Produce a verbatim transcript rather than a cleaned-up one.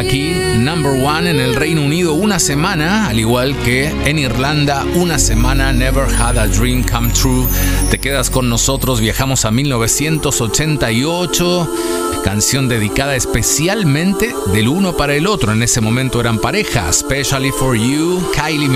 Aquí, number one en el Reino Unido una semana, al igual que en Irlanda una semana. Never Had a Dream Come True. Te quedas con nosotros, viajamos a mil novecientos ochenta y ocho. Canción dedicada especialmente del uno para el otro. En ese momento eran pareja. Especially for You, Kylie